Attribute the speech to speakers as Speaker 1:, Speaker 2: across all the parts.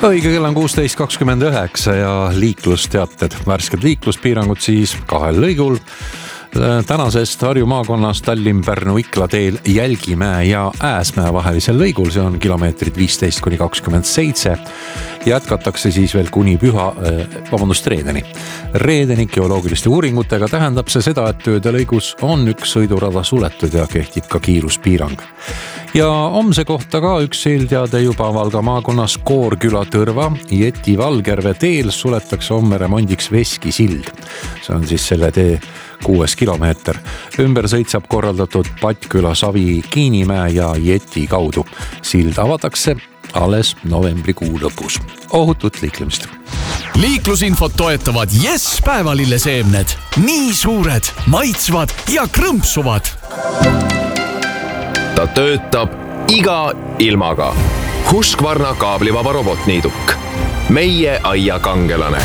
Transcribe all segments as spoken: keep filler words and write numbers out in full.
Speaker 1: Õige kell on kuusteist kakskümmend üheksa ja liiklusteated. Värsked liikluspiirangud siis kahel lõigul. Tänasest Harju maakonnas Tallinn-Pärnu-Ikla teel Jälgimäe ja Ääsmäe vahelisel lõigul, see on kilomeetrid viisteist kuni kakskümmend seitse. Jätkatakse siis veel kuni püha, vabandust, reedeni. Reedeni geoloogiliste uuringutega tähendab see seda, et tööde lõigus on üks sõidurada suletud ja kehtib ka kiiruspiirang. Ja homse kohta ka üks eelteade juba Valga maakonnas Koorküla Tõrva Jeti Valgerve teel suletakse homme remondiks Veski sild. See on siis selle tee kuues kilomeeter. Ümbersõit saab korraldatud Patküla, Savi, Kiinimäe ja Jeti kaudu. Sild avatakse alles novembrikuu lõpus. Ohutut liiklemist.
Speaker 2: Liiklusinfot toetavad Yes päevalilleseemned. Nii suured, maitsvad ja krõmpsuvad.
Speaker 3: Ta töötab iga ilmaga. Husqvarna kaablivaba robotniiduk. Meie aia kangelane.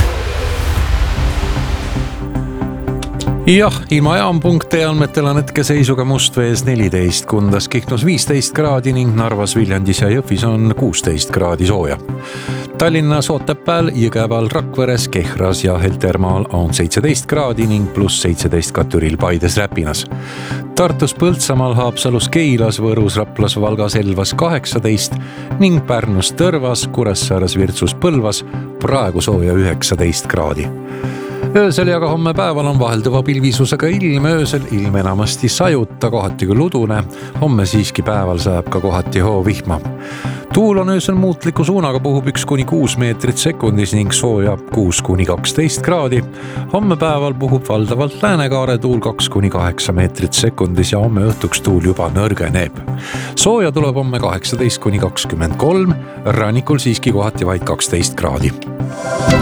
Speaker 1: Jah, ilmajaam.ee andmetel on hetkeseisuga Mustvees neliteist, Kundas Kihnus viisteist kraadi ning Narvas, Viljandis ja Jõhvis on kuusteist kraadi sooja. Tallinnas Otepääl, Jõgeval, Rakveres, Kehras ja Heltermaal on seitseteist kraadi ning pluss seitseteist ka Türil, Paides, Räpinas. Tartus, Põltsamaal, Haapsalus, Keilas, Võrus, Raplas, Valgas, Elvas kaheksateist ning Pärnus, Tõrvas, Kuressaares, Virtsus, Põlvas praegu sooja üheksateist kraadi. Öösel ja ka homme päeval on vahelduva pilvisusega ilm, öösel ilm enamasti sajuta, kohati küll udune, homme siiski päeval sajab ka kohati hoovihma. Tuul on öösel muutliku suunaga, puhub üks kuni kuus meetrit sekundis ning sooja kuus kuni kaksteist kraadi. Homme päeval puhub valdavalt läänekaare tuul kaks kuni kaheksa meetrit sekundis ja homme õhtuks tuul juba nõrgeneb. Sooja tuleb homme kaheksateist kuni kakskümmend kolm, rannikul siiski kohati vaid kaksteist kraadi.